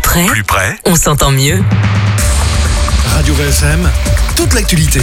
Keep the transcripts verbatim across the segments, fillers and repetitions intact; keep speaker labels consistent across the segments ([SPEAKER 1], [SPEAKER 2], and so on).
[SPEAKER 1] près,
[SPEAKER 2] Plus près,
[SPEAKER 1] on s'entend mieux.
[SPEAKER 3] Radio V F M, toute l'actualité.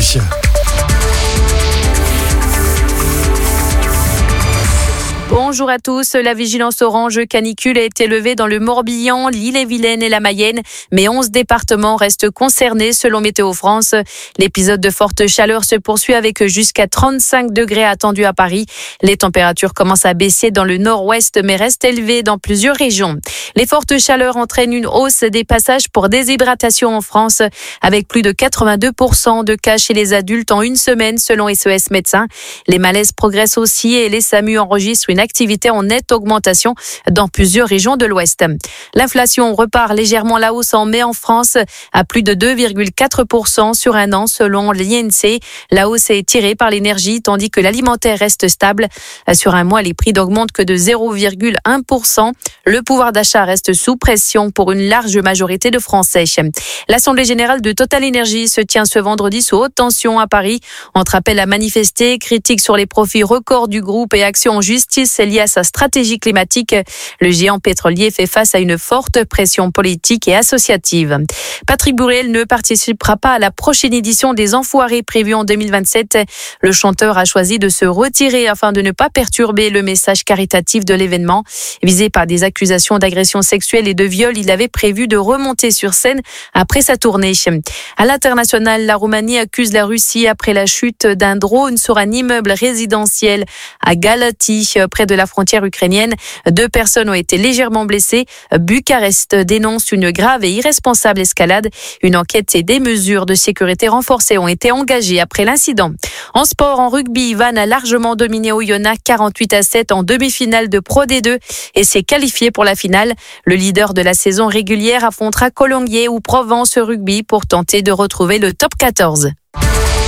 [SPEAKER 4] Bonjour à tous. La vigilance orange canicule a été levée dans le Morbihan, l'Ille-et-Vilaine et la Mayenne, mais onze départements restent concernés selon Météo France. L'épisode de forte chaleur se poursuit avec jusqu'à trente-cinq degrés attendus à Paris. Les températures commencent à baisser dans le nord-ouest mais restent élevées dans plusieurs régions. Les fortes chaleurs entraînent une hausse des passages pour déshydratation en France, avec plus de quatre-vingt-deux pour cent de cas chez les adultes en une semaine selon S O S Médecins. Les malaises progressent aussi et les SAMU enregistrent une activité en nette augmentation dans plusieurs régions de l'Ouest. L'inflation repart légèrement à la hausse en mai en France à plus de deux virgule quatre pour cent sur un an selon l'I N S E E. La hausse est tirée par l'énergie tandis que l'alimentaire reste stable. Sur un mois, les prix n'augmentent que de zéro virgule un pour cent. Le pouvoir d'achat reste sous pression pour une large majorité de Français. L'Assemblée générale de Total Energy se tient ce vendredi sous haute tension à Paris. Entre appels à manifester, critiques sur les profits records du groupe et actions en justice liées à sa stratégie climatique, le géant pétrolier fait face à une forte pression politique et associative. Patrick Bruel ne participera pas à la prochaine édition des Enfoirés prévue en deux mille vingt-sept. Le chanteur a choisi de se retirer afin de ne pas perturber le message caritatif de l'événement. Visé par des accusations d'agression sexuelle et de viol, il avait prévu de remonter sur scène après sa tournée. À l'international, la Roumanie accuse la Russie après la chute d'un drone sur un immeuble résidentiel à Galati, près de la frontière ukrainienne. Deux personnes ont été légèrement blessées. Bucarest dénonce une grave et irresponsable escalade. Une enquête et des mesures de sécurité renforcées ont été engagées après l'incident. En sport, en rugby, Vannes a largement dominé Oyonnax quarante-huit à sept en demi-finale de Pro D deux et s'est qualifié pour la finale. Le leader de la saison régulière affrontera Colombier ou Provence Rugby pour tenter de retrouver le top quatorze.